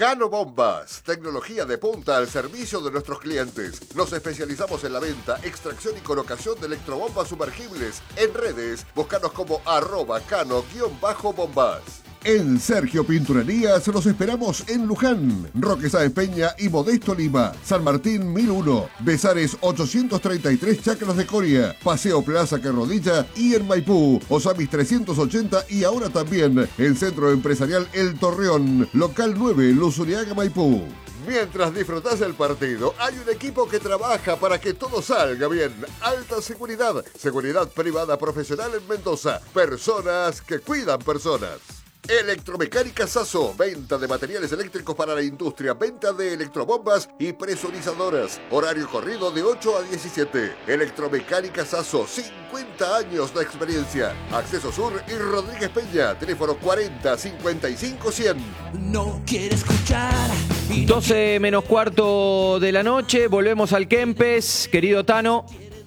Cano Bombas, tecnología de punta al servicio de nuestros clientes. Nos especializamos en la venta, extracción y colocación de electrobombas sumergibles. En redes, búscanos como @cano_bombas. En Sergio Pinturerías los esperamos en Luján, Roque Sáenz Peña y Modesto Lima, San Martín 1001, Besares 833 Chacras de Coria, Paseo Plaza Carrodilla y en Maipú, Osamis 380 y ahora también en Centro Empresarial El Torreón, Local 9, Luzuriaga, Maipú. Mientras disfrutás del partido, hay un equipo que trabaja para que todo salga bien. Alta seguridad, seguridad privada profesional en Mendoza, personas que cuidan personas. Electromecánica Sasso, venta de materiales eléctricos para la industria, venta de electrobombas y presurizadoras. Horario corrido de 8 a 17. Electromecánica Sasso, 50 años de experiencia. Acceso Sur y Rodríguez Peña, teléfono 40 55 100. No quiere escuchar. 12 menos cuarto de la noche, volvemos al Kempes, querido Tano.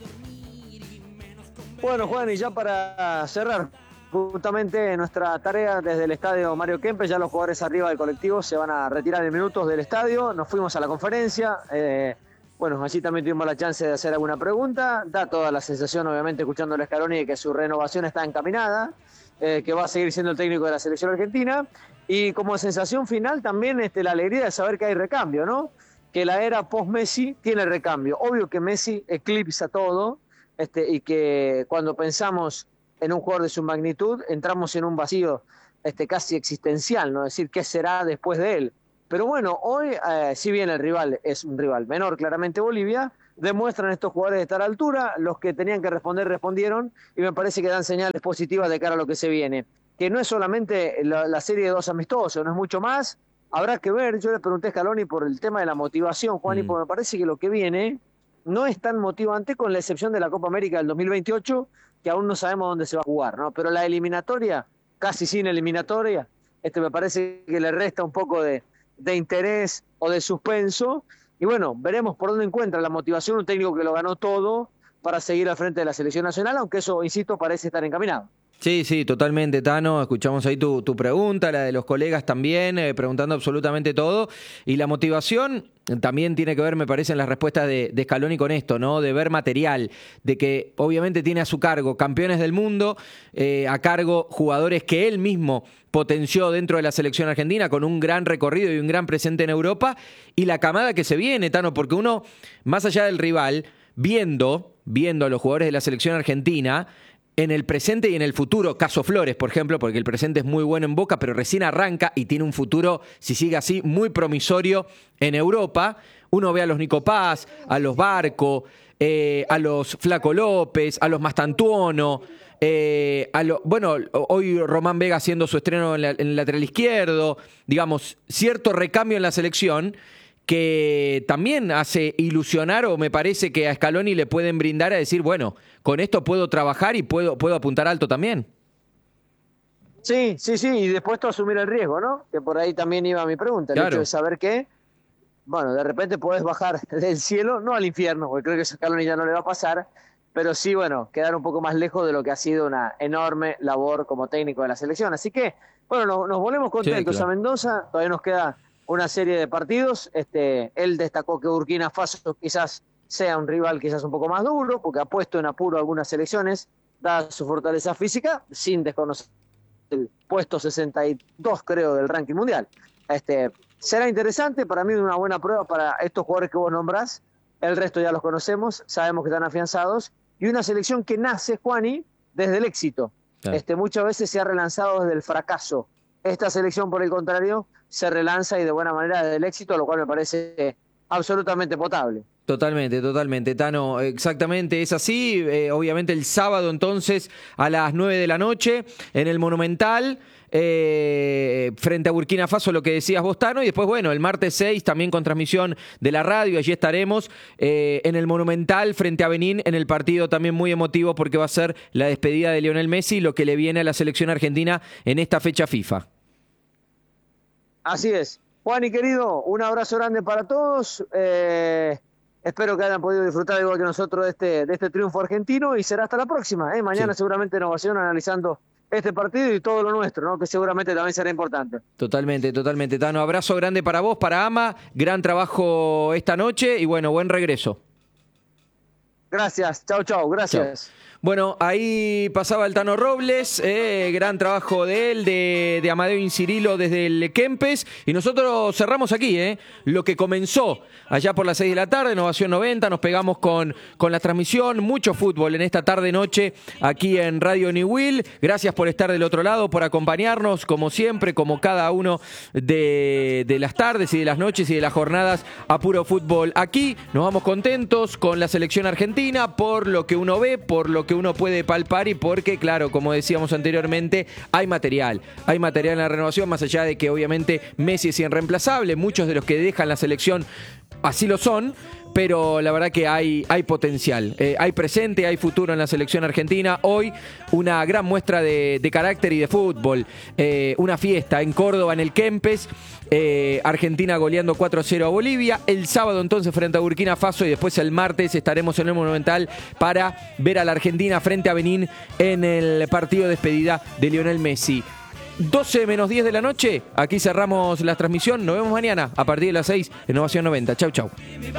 Bueno, Juan, y ya para cerrar justamente nuestra tarea desde el estadio Mario Kempes, ya los jugadores arriba del colectivo se van a retirar en minutos del estadio. Nos fuimos a la conferencia, bueno, allí también tuvimos la chance de hacer alguna pregunta. Da toda la sensación, obviamente, escuchando a Scaloni, de que su renovación está encaminada, que va a seguir siendo el técnico de la selección argentina. Y como sensación final también la alegría de saber que hay recambio, ¿no? Que la era post-Messi tiene recambio. Obvio que Messi eclipsa todo, y que cuando pensamos en un jugador de su magnitud, entramos en un vacío casi existencial, ¿no? Es decir, ¿qué será después de él? Pero bueno, hoy, si bien el rival es un rival menor, claramente Bolivia, demuestran estos jugadores de estar a la altura, los que tenían que responder, respondieron, y me parece que dan señales positivas de cara a lo que se viene. Que no es solamente la serie de 2 amistosos, no es mucho más, habrá que ver. Yo le pregunté a Scaloni por el tema de la motivación, Juan, y porque me parece que lo que viene no es tan motivante, con la excepción de la Copa América del 2028, que aún no sabemos dónde se va a jugar, ¿no? Pero la eliminatoria, casi sin eliminatoria, me parece que le resta un poco de interés o de suspenso. Y bueno, veremos por dónde encuentra la motivación un técnico que lo ganó todo para seguir al frente de la selección nacional, aunque eso, insisto, parece estar encaminado. Sí, totalmente, Tano. Escuchamos ahí tu pregunta, la de los colegas también, preguntando absolutamente todo. Y la motivación también tiene que ver, me parece, en las respuestas de Scaloni con esto, ¿no? De ver material, de que obviamente tiene a su cargo campeones del mundo, a cargo jugadores que él mismo potenció dentro de la selección argentina con un gran recorrido y un gran presente en Europa, y la camada que se viene, Tano, porque uno, más allá del rival, viendo a los jugadores de la selección argentina en el presente y en el futuro, caso Flores, por ejemplo, porque el presente es muy bueno en Boca, pero recién arranca y tiene un futuro, si sigue así, muy promisorio en Europa. Uno ve a los Nico Paz, a los Barco, a los Flaco López, a los Mastantuono, bueno, hoy Román Vega haciendo su estreno en el lateral izquierdo, digamos, cierto recambio en la selección que también hace ilusionar, o me parece que a Scaloni le pueden brindar a decir, bueno, con esto puedo trabajar y puedo apuntar alto también. Sí, y dispuesto a asumir el riesgo, ¿no? Que por ahí también iba mi pregunta, el hecho de saber que, bueno, de repente podés bajar del cielo, no al infierno, porque creo que a Scaloni ya no le va a pasar, pero sí, bueno, quedar un poco más lejos de lo que ha sido una enorme labor como técnico de la selección. Así que, bueno, nos volvemos contentos a Mendoza, todavía nos queda una serie de partidos. Él destacó que Burkina Faso quizás sea un rival quizás un poco más duro, porque ha puesto en apuro algunas selecciones, dada su fortaleza física, sin desconocer el puesto 62, creo, del ranking mundial. Será interesante, para mí una buena prueba para estos jugadores que vos nombrás. El resto ya los conocemos, sabemos que están afianzados, y una selección que nace, Juani, desde el éxito. Claro. Muchas veces se ha relanzado desde el fracaso. Esta selección, por el contrario, se relanza y de buena manera desde el éxito, lo cual me parece absolutamente potable. Totalmente, Tano, exactamente, es así. Obviamente el sábado entonces a las 9 de la noche en el Monumental, frente a Burkina Faso, lo que decías vos, Tano, y después, bueno, el martes 6 también con transmisión de la radio, allí estaremos en el Monumental frente a Benín, en el partido también muy emotivo porque va a ser la despedida de Lionel Messi, lo que le viene a la selección argentina en esta fecha FIFA. Así es. Juan y querido, un abrazo grande para todos. Espero que hayan podido disfrutar igual que nosotros de este triunfo argentino, y será hasta la próxima. Mañana seguramente Innovación analizando este partido y todo lo nuestro, ¿no? Que seguramente también será importante. Totalmente, totalmente, Tano. Abrazo grande para vos, para Ama. Gran trabajo esta noche y bueno, buen regreso. Gracias, chau, chau, gracias. Chau. Bueno, ahí pasaba el Tano Robles, gran trabajo de él, de Amadeo Incirilo desde el Kempes. Y nosotros cerramos aquí, lo que comenzó allá por las 6 de la tarde, Innovación 90, nos pegamos con la transmisión, mucho fútbol en esta tarde-noche aquí en Radio New Will. Gracias por estar del otro lado, por acompañarnos, como siempre, como cada uno de las tardes y de las noches y de las jornadas a puro fútbol. Aquí nos vamos contentos con la selección argentina por lo que uno ve, por lo que uno puede palpar y porque, claro, como decíamos anteriormente, hay material en la renovación, más allá de que obviamente Messi es irreemplazable, muchos de los que dejan la selección así lo son, pero la verdad que hay potencial, hay presente, hay futuro en la selección argentina. Hoy una gran muestra de carácter y de fútbol, una fiesta en Córdoba en el Kempes, Argentina goleando 4-0 a Bolivia, el sábado entonces frente a Burkina Faso y después el martes estaremos en el Monumental para ver a la Argentina frente a Benín en el partido de despedida de Lionel Messi. 12 menos 10 de la noche, aquí cerramos la transmisión, nos vemos mañana a partir de las 6 en Innovación 90. Chau, chau.